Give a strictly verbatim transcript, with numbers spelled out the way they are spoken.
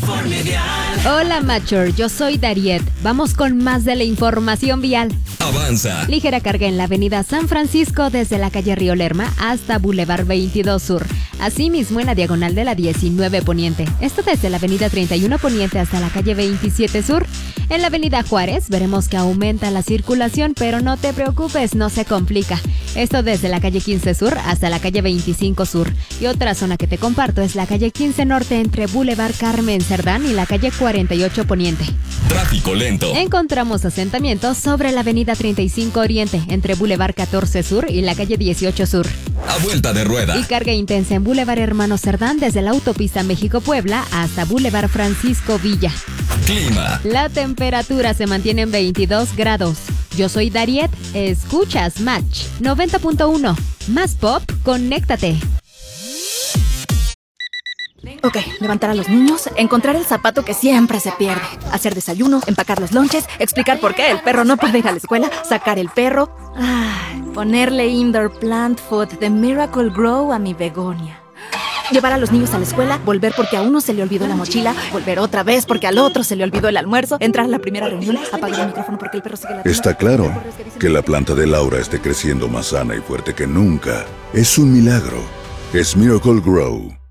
Informe vial. Hola, Mature, yo soy Dariet. Vamos con más de la información vial. Avanza. Ligera carga en la avenida San Francisco desde la calle Río Lerma hasta Boulevard veintidós Sur. Asimismo en la diagonal de la diecinueve Poniente. Esto desde la avenida treinta y uno Poniente hasta la calle veintisiete Sur. En la avenida Juárez veremos que aumenta la circulación, pero no te preocupes, no se complica. Esto desde la calle quince Sur hasta la calle veinticinco Sur. Y otra zona que te comparto es la calle quince Norte entre Boulevard Carmen Cerdán y la calle cuarenta y ocho Poniente. Tráfico lento. Encontramos asentamientos sobre la avenida treinta y cinco Oriente entre Boulevard catorce Sur y la calle dieciocho Sur. A vuelta de rueda. Y carga intensa en Boulevard Hermano Cerdán desde la autopista México-Puebla hasta Boulevard Francisco Villa. Clima. La temperatura se mantiene en veintidós grados. Yo soy Dariet, escuchas Match noventa punto uno. Más pop, conéctate. Ok, levantar a los niños, encontrar el zapato que siempre se pierde, hacer desayuno, empacar los lonches, explicar por qué el perro no puede ir a la escuela, sacar el perro, ay, ponerle indoor plant food de Miracle Grow a mi begonia. Llevar a los niños a la escuela, volver porque a uno se le olvidó la mochila, volver otra vez porque al otro se le olvidó el almuerzo, entrar a la primera reunión, apagar el micrófono porque el perro sigue ladrando. Está claro que la planta de Laura esté creciendo más sana y fuerte que nunca. Es un milagro. Es Miracle Grow.